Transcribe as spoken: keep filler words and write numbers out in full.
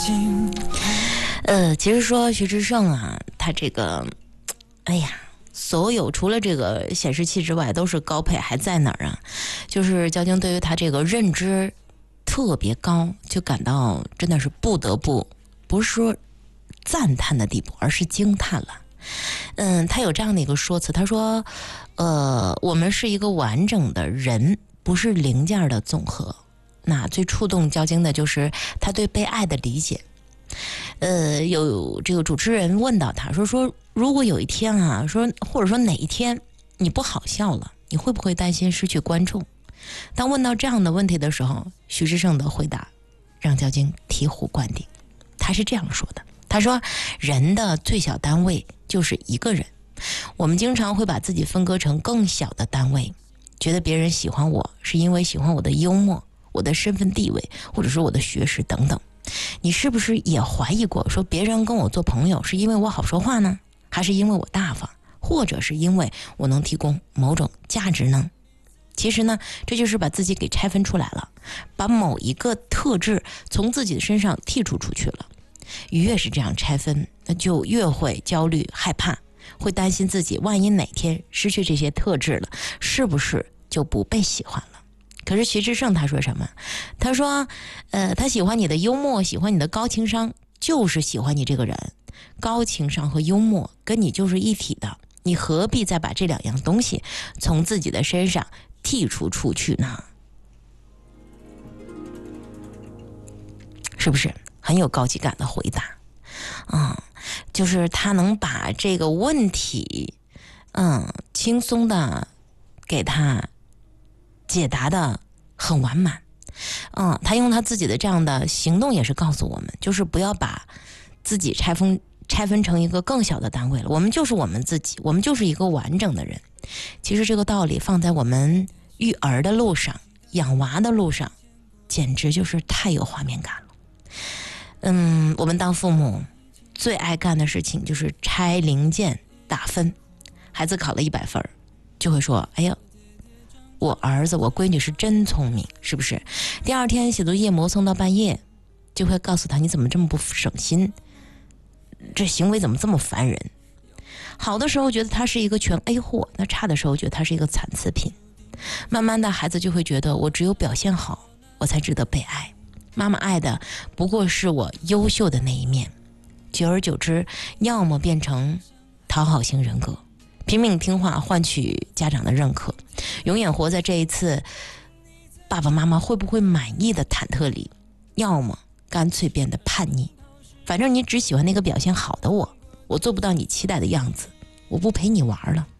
呃，其实说徐志胜啊，他这个，哎呀，所有除了这个显示器之外，都是高配，还在哪儿啊？就是交警对于他这个认知特别高，就感到真的是不得不，不是说赞叹的地步，而是惊叹了。嗯，他有这样的一个说辞，他说，呃，我们是一个完整的人，不是零件的总和。那最触动交警的就是他对被爱的理解。呃，有这个主持人问到他说说，如果有一天啊，说或者说哪一天你不好笑了，你会不会担心失去观众？当问到这样的问题的时候，徐志胜的回答让交警醍醐灌顶。他是这样说的，他说人的最小单位就是一个人，我们经常会把自己分割成更小的单位，觉得别人喜欢我是因为喜欢我的幽默，我的身份地位，或者说我的学识等等。你是不是也怀疑过，说别人跟我做朋友是因为我好说话呢，还是因为我大方，或者是因为我能提供某种价值呢？其实呢，这就是把自己给拆分出来了，把某一个特质从自己的身上剔除出去了。越是这样拆分，那就越会焦虑害怕，会担心自己万一哪天失去这些特质了，是不是就不被喜欢了？可是徐志胜他说什么？他说呃，他喜欢你的幽默，喜欢你的高情商，就是喜欢你这个人。高情商和幽默跟你就是一体的，你何必再把这两样东西从自己的身上剔除出去呢？是不是很有高级感的回答？嗯，就是他能把这个问题嗯轻松的给他解答的很完满。嗯，他用他自己的这样的行动也是告诉我们，就是不要把自己拆分拆分成一个更小的单位了，我们就是我们自己，我们就是一个完整的人。其实这个道理放在我们育儿的路上，养娃的路上，简直就是太有画面感了。嗯，我们当父母最爱干的事情就是拆零件打分，孩子考了一百分就会说，哎呀，我儿子我闺女是真聪明，是不是？第二天写作业磨蹭到半夜，就会告诉他，你怎么这么不省心，这行为怎么这么烦人？好的时候觉得他是一个全 A 货，那差的时候觉得他是一个残次品。慢慢的孩子就会觉得，我只有表现好我才值得被爱，妈妈爱的不过是我优秀的那一面。久而久之，要么变成讨好型人格，拼命听话换取家长的认可，永远活在这一次爸爸妈妈会不会满意的忐忑里，要么干脆变得叛逆，反正你只喜欢那个表现好的我，我做不到你期待的样子，我不陪你玩了。